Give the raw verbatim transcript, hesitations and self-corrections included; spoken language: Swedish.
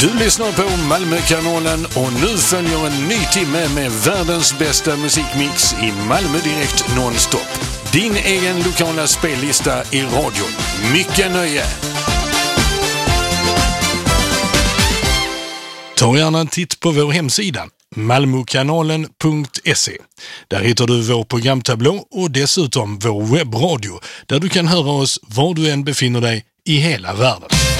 Du lyssnar på Malmökanalen och nu följer en ny timme med världens bästa musikmix i Malmö direkt nonstop. Din egen lokala spellista i radion. Mycket nöje! Ta gärna en titt på vår hemsida malmokanalen punkt se. Där hittar du vår programtablå och dessutom vår webbradio där du kan höra oss var du än befinner dig i hela världen.